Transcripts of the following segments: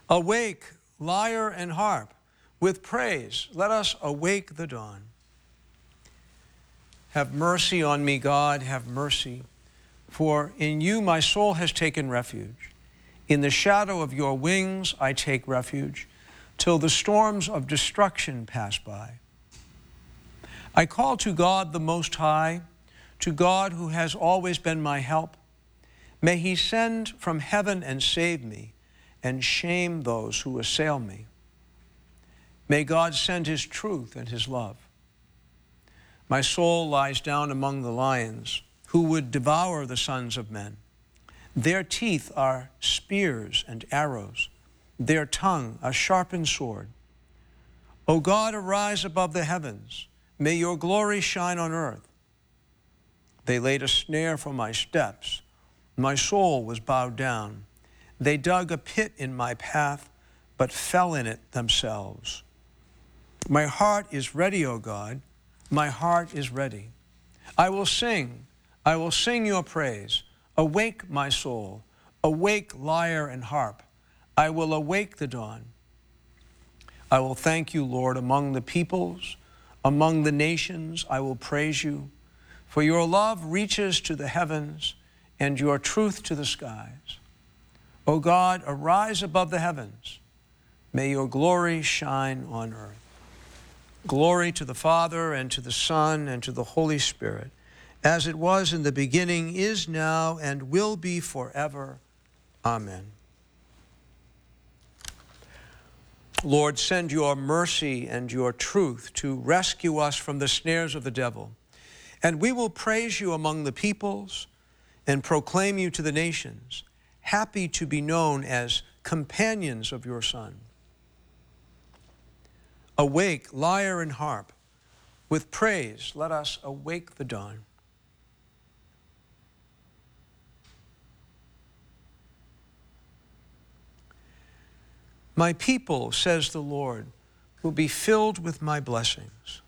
Awake, lyre and harp, with praise let us awake the dawn. Have mercy on me, God, have mercy, for in you my soul has taken refuge. In the shadow of your wings I take refuge, till the storms of destruction pass by. I call to God the Most High, to God who has always been my help. May he send from heaven and save me, and shame those who assail me. May God send his truth and his love. My soul lies down among the lions, who would devour the sons of men. Their teeth are spears and arrows, their tongue a sharpened sword. O God, arise above the heavens. May your glory shine on earth. They laid a snare for my steps. My soul was bowed down. They dug a pit in my path, but fell in it themselves. My heart is ready, O God. My heart is ready. I will sing your praise. Awake, my soul. Awake, lyre and harp. I will awake the dawn. I will thank you, Lord, among the peoples, among the nations. I will praise you, for your love reaches to the heavens and your truth to the skies. O God, arise above the heavens. May your glory shine on earth. Glory to the Father, and to the Son, and to the Holy Spirit, as it was in the beginning, is now, and will be forever. Amen. Lord, send your mercy and your truth to rescue us from the snares of the devil, and we will praise you among the peoples and proclaim you to the nations, happy to be known as companions of your Son. Awake, lyre and harp. With praise, let us awake the dawn. My people, says the Lord, will be filled with my blessings.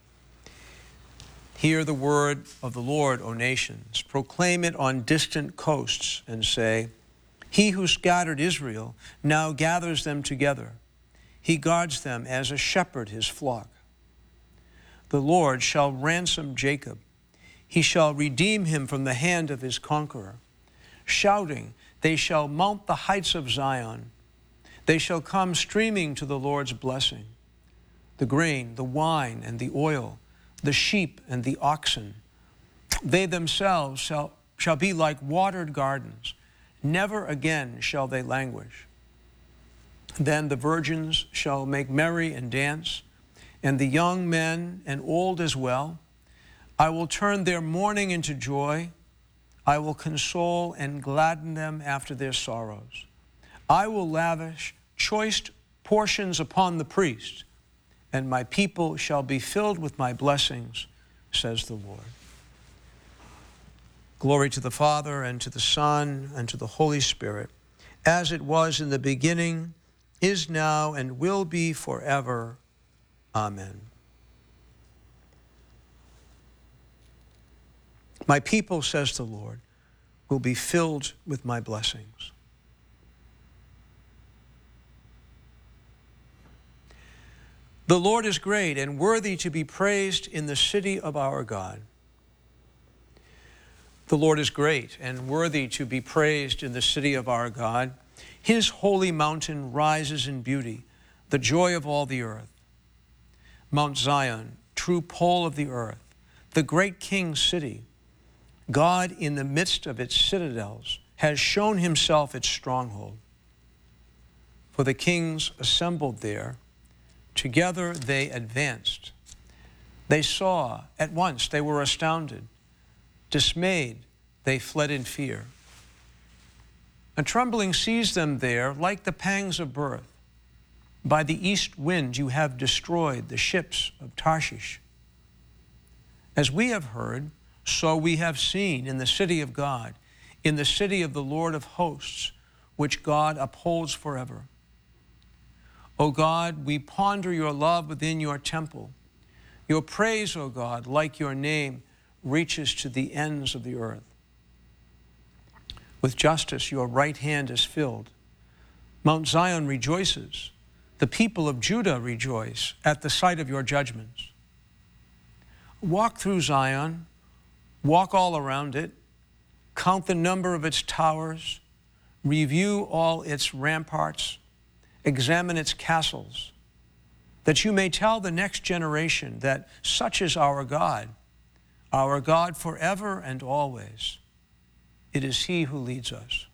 Hear the word of the Lord, O nations. Proclaim it on distant coasts and say, he who scattered Israel now gathers them together. He guards them as a shepherd his flock. The Lord shall ransom Jacob. He shall redeem him from the hand of his conqueror. Shouting, they shall mount the heights of Zion. They shall come streaming to the Lord's blessing. The grain, the wine, and the oil, the sheep and the oxen. They themselves shall be like watered gardens. Never again shall they languish. Then the virgins shall make merry and dance, and the young men and old as well. I will turn their mourning into joy. I will console and gladden them after their sorrows. I will lavish choice portions upon the priest, and my people shall be filled with my blessings, says the Lord. Glory to the Father, and to the Son, and to the Holy Spirit, as it was in the beginning, is now, and will be forever. Amen. My people, says the Lord, will be filled with my blessings. The Lord is great and worthy to be praised in the city of our God. The Lord is great and worthy to be praised in the city of our God. His holy mountain rises in beauty, the joy of all the earth. Mount Zion, true pole of the earth, the great king's city. God in the midst of its citadels has shown himself its stronghold. For the kings assembled there, together they advanced. They saw at once, they were astounded. Dismayed, they fled in fear. A trembling seized them there like the pangs of birth. By the east wind you have destroyed the ships of Tarshish. As we have heard, so we have seen in the city of God, in the city of the Lord of hosts, which God upholds forever. O God, we ponder your love within your temple. Your praise, O God, like your name, reaches to the ends of the earth. With justice your right hand is filled. Mount Zion rejoices. The people of Judah rejoice at the sight of your judgments. Walk through Zion, walk all around it, count the number of its towers, review all its ramparts, examine its castles, that you may tell the next generation that such is our God forever and always. It is He who leads us.